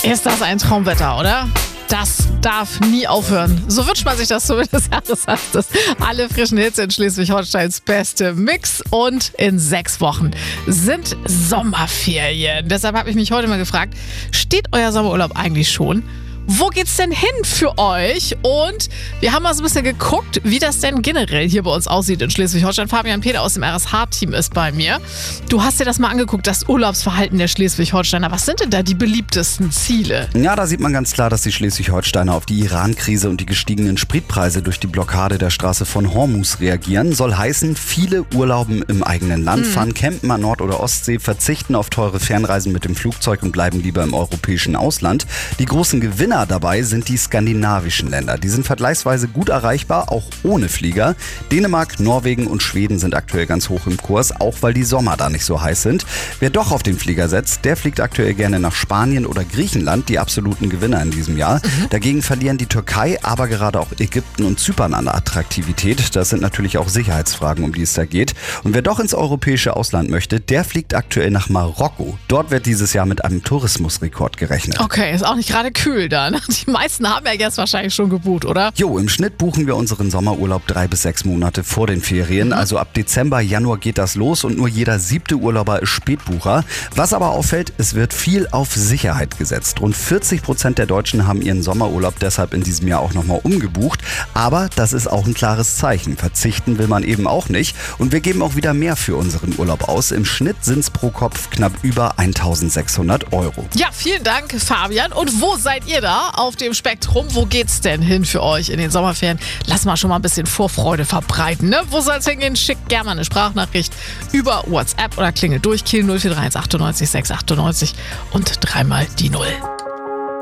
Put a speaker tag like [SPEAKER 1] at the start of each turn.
[SPEAKER 1] Ist das ein Traumwetter, oder? Das darf nie aufhören. So wünscht man sich das zumindest. Das heißt, dass alle frischen Hits in Schleswig-Holsteins beste Mix. Und in 6 Wochen sind Sommerferien. Deshalb habe ich mich heute mal gefragt, steht euer Sommerurlaub eigentlich schon? Wo geht's denn hin für euch? Und wir haben mal so ein bisschen geguckt, wie das denn generell hier bei uns aussieht in Schleswig-Holstein. Fabian Peter aus dem RSH-Team ist bei mir. Du hast dir das mal angeguckt, das Urlaubsverhalten der Schleswig-Holsteiner. Was sind denn da die beliebtesten Ziele?
[SPEAKER 2] Ja, da sieht man ganz klar, dass die Schleswig-Holsteiner auf die Iran-Krise und die gestiegenen Spritpreise durch die Blockade der Straße von Hormuz reagieren. Soll heißen, viele urlauben im eigenen Land, fahren campen an Nord- oder Ostsee, verzichten auf teure Fernreisen mit dem Flugzeug und bleiben lieber im europäischen Ausland. Die großen Gewinner dabei sind die skandinavischen Länder. Die sind vergleichsweise gut erreichbar, auch ohne Flieger. Dänemark, Norwegen und Schweden sind aktuell ganz hoch im Kurs, auch weil die Sommer da nicht so heiß sind. Wer doch auf den Flieger setzt, der fliegt aktuell gerne nach Spanien oder Griechenland, die absoluten Gewinner in diesem Jahr. Dagegen verlieren die Türkei, aber gerade auch Ägypten und Zypern an Attraktivität. Das sind natürlich auch Sicherheitsfragen, um die es da geht. Und wer doch ins europäische Ausland möchte, der fliegt aktuell nach Marokko. Dort wird dieses Jahr mit einem Tourismusrekord gerechnet.
[SPEAKER 1] Okay, ist auch nicht gerade kühl da. Die meisten haben ja jetzt wahrscheinlich schon gebucht, oder?
[SPEAKER 2] Jo, im Schnitt buchen wir unseren Sommerurlaub 3 bis 6 Monate vor den Ferien. Also ab Dezember, Januar geht das los und nur jeder 7. Urlauber ist Spätbucher. Was aber auffällt, es wird viel auf Sicherheit gesetzt. Rund 40% der Deutschen haben ihren Sommerurlaub deshalb in diesem Jahr auch nochmal umgebucht. Aber das ist auch ein klares Zeichen. Verzichten will man eben auch nicht. Und wir geben auch wieder mehr für unseren Urlaub aus. Im Schnitt sind es pro Kopf knapp über 1.600 €.
[SPEAKER 1] Ja, vielen Dank, Fabian. Und wo seid ihr da auf dem Spektrum? Wo geht's denn hin für euch in den Sommerferien? Lass mal schon mal ein bisschen Vorfreude verbreiten, ne? Wo soll's hingehen? Schickt gerne mal eine Sprachnachricht über WhatsApp oder klingelt durch. Kiel 0431 98 698 und 3 mal die 0.